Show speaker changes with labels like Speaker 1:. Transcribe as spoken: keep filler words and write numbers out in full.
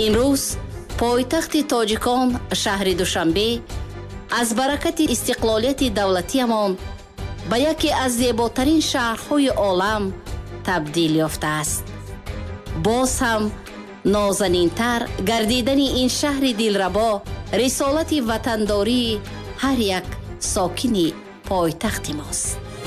Speaker 1: имрӯз пойтахти тоҷикон шаҳри Душанбе аз баракати истиқлолияти давлатиямон ба яке аз зеботарин шаҳрҳои олам табдил ёфтааст. боз ҳам нозанинтар гардидани ин шаҳри дилрабо рисолати ватандории ҳар як сокини пойтахти мост.